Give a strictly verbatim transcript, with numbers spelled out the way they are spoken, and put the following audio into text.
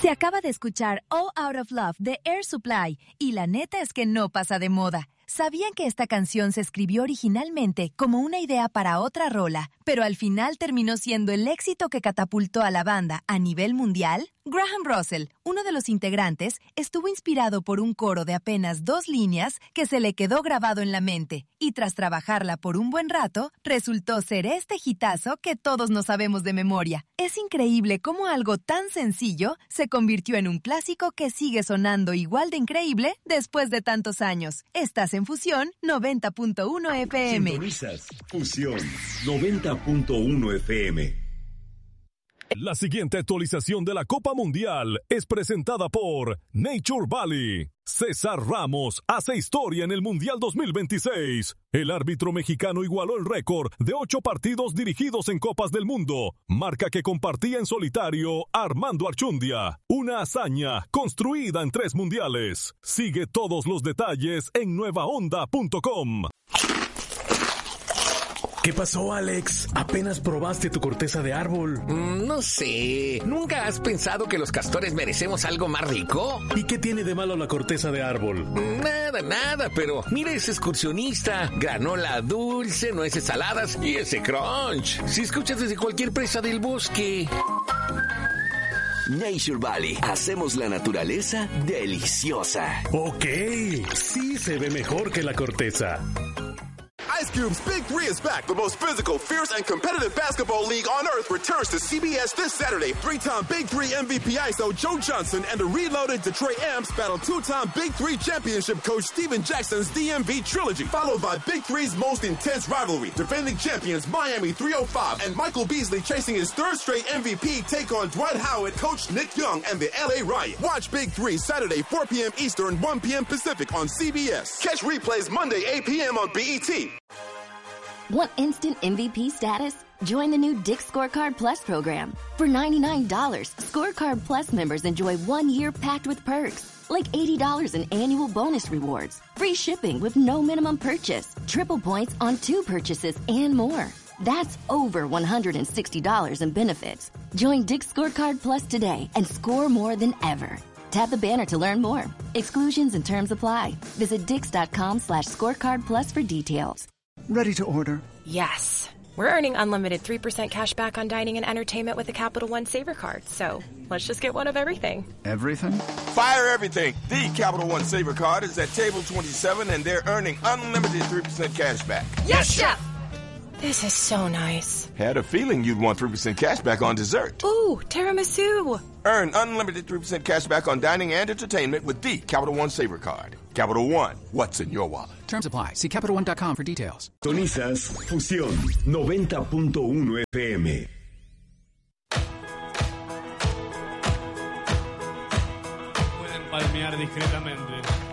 Se acaba de escuchar All Out of Love de Air Supply y la neta es que no pasa de moda. ¿Sabían que esta canción se escribió originalmente como una idea para otra rola, pero al final terminó siendo el éxito que catapultó a la banda a nivel mundial? Graham Russell, uno de los integrantes, estuvo inspirado por un coro de apenas dos líneas que se le quedó grabado en la mente, y tras trabajarla por un buen rato, resultó ser este hitazo que todos nos sabemos de memoria. Es increíble cómo algo tan sencillo se convirtió en un clásico que sigue sonando igual de increíble después de tantos años. Estás en Fusión noventa punto uno F M. Sintonizas Fusión noventa punto uno F M. La siguiente actualización de la Copa Mundial es presentada por Nature Valley. César Ramos hace historia en el Mundial dos mil veintiséis. El árbitro mexicano igualó el récord de ocho partidos dirigidos en Copas del Mundo, marca que compartía en solitario Armando Archundia. Una hazaña construida en tres mundiales. Sigue todos los detalles en nueva onda punto com. ¿Qué pasó, Alex? Apenas probaste tu corteza de árbol. Mm, no sé. ¿Nunca has pensado que los castores merecemos algo más rico? ¿Y qué tiene de malo la corteza de árbol? Nada, nada, pero mira ese excursionista. Granola dulce, nueces saladas y ese crunch. Si escuchas desde cualquier presa del bosque. Nature Valley. Hacemos la naturaleza deliciosa. Ok, sí se ve mejor que la corteza. Ice Cube's Big Three is back. The most physical, fierce, and competitive basketball league on earth returns to C B S this Saturday. Three-time Big Three M V P I S O Joe Johnson and the reloaded Detroit Amps battle two-time Big Three championship coach Steven Jackson's D M V trilogy, followed by Big Three's most intense rivalry. Defending champions Miami three oh five and Michael Beasley chasing his third straight M V P take on Dwight Howard, coach Nick Young, and the L A Riot. Watch Big Three Saturday four p.m. Eastern, one p.m. Pacific on C B S. Catch replays Monday eight p.m. on B E T. Want instant M V P status? Join the new Dick's Scorecard Plus program. For ninety-nine dollars, Scorecard Plus members enjoy one year packed with perks, like eighty dollars in annual bonus rewards, free shipping with no minimum purchase, triple points on two purchases, and more. That's over one hundred sixty dollars in benefits. Join Dick's Scorecard Plus today and score more than ever. Tap the banner to learn more. Exclusions and terms apply. Visit dix.com slash scorecard plus for details. Ready to order? Yes. We're earning unlimited three percent cash back on dining and entertainment with the Capital One Saver Card. So let's just get one of everything. Everything? Fire everything. The Capital One Saver Card is at table twenty-seven and they're earning unlimited three percent cash back. Yes, Chef! This is so nice. Had a feeling you'd want three percent cash back on dessert. Ooh, tiramisu. Earn unlimited three percent cash back on dining and entertainment with the Capital One Saver Card. Capital One, what's in your wallet? Terms apply. See Capital One dot com for details. Sintonizas Fusión noventa punto uno F M. Pueden palmear discretamente.